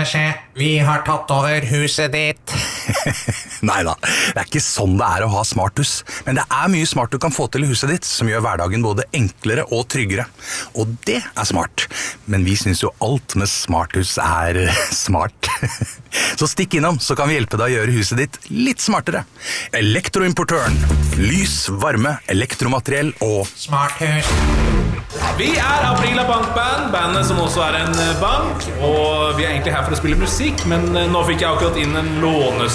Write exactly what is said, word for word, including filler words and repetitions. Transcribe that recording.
beskjed. Vi har tatt over huset ditt. Neida, det er ikke sånn det er å ha smarthus. Men det er mye smart du kan få til i huset ditt, som gjør hverdagen både enklere og tryggere. Og det er smart. Men vi synes jo alt med smarthus er smart. Så stikk innom, så kan vi hjelpe deg å gjøre huset ditt litt smartere. Elektroimportøren. Lys, varme, elektromateriell og Smarthus. Vi er Aprila Bankband, bandet som også er en bank. Og vi er egentlig her for å spille musikk, men nå fikk jeg akkurat inn en lånes